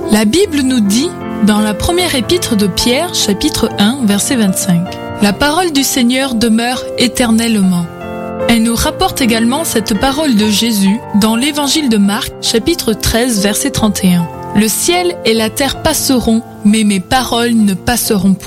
La Bible nous dit, dans la première épître de Pierre, chapitre 1, verset 25, « La parole du Seigneur demeure éternellement ». Elle nous rapporte également cette parole de Jésus dans l'évangile de Marc, chapitre 13, verset 31. « Le ciel et la terre passeront, mais mes paroles ne passeront point. »